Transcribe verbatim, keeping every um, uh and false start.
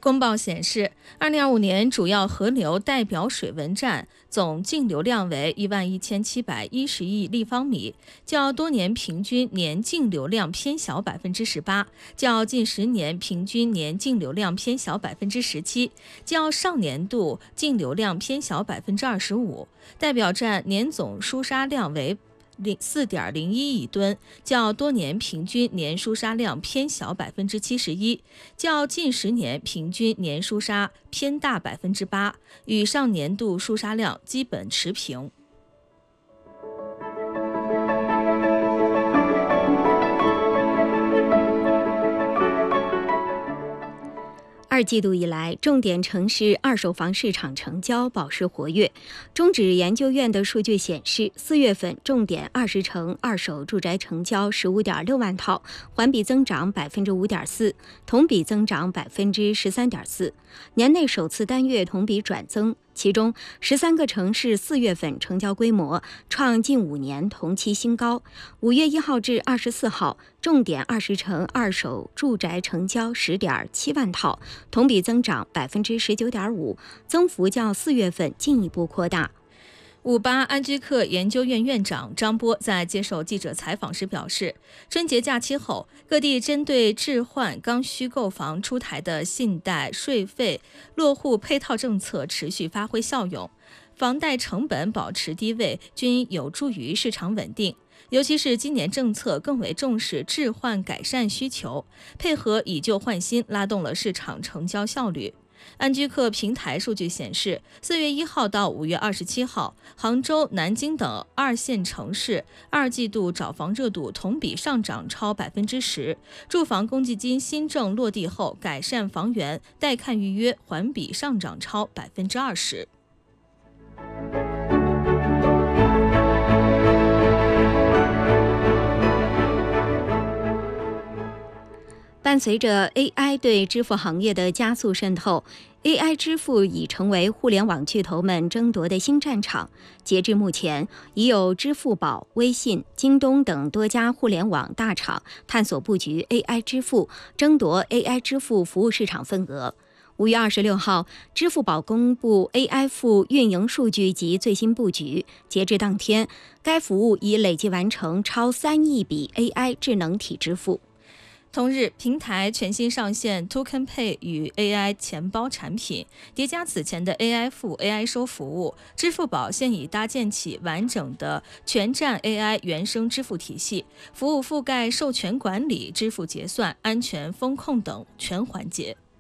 公报显示，二零二五年主要河流代表水文站总净流量为一万一千七百一十亿立方米，较多年平均年净流量偏小百分之十八，较近十年平均年净流量偏小百分之十七，较上年度净流量偏小百分之二十五。代表站年总输沙量为四点零一亿吨，较多年平均年输沙量偏小百分之七十一，较近十年平均年输沙偏大百分之八，与上年度输沙量基本持平。 二季度以来，重点城市二手房市场成交保持活跃。中指研究院的数据显示，四月份重点二十城二手住宅成交十五点六万套，环比增长百分之五点四，同比增长百分之十三点四，年内首次单月同比转增。其中，十三个城市四月份成交规模创近五年同期新高。五月一号至二十四号，重点二十城二手住宅成交十点七万套，同比增长百分之十九点五，增幅较四月份进一步扩大。 五八安居客研究院院长张波在接受记者采访时表示，春节假期后，各地针对置换刚需购房出台的信贷、税费、落户配套政策持续发挥效用，房贷成本保持低位，均有助于市场稳定。尤其是今年政策更为重视置换改善需求，配合以旧换新，拉动了市场成交效率。安居客平台数据显示，四月一号到五月二十七号，杭州、南京等二线城市二季度找房热度同比上涨超百分之十，住房公积金新政落地后，改善房源带看预约环比上涨超百分之二十。 伴随着 A I 对支付行业的加速渗透， A I 支付已成为互联网巨头们争夺的新战场。截至目前，已有支付宝、微信、京东等多家互联网大厂探索布局 A I 支付，争夺 A I 支付服务市场份额。五月二十六号，支付宝公布 A I 付运营数据及最新布局。截至当天，该服务已累计完成超三亿笔 A I 智能体支付。 同日，平台全新上线 Token Pay 与 A I 钱包产品，叠加此前的 A I 付、A I 收服务，支付宝现已搭建起完整的全站 A I 原生支付体系，服务覆盖授权管理、支付结算、安全风控等全环节。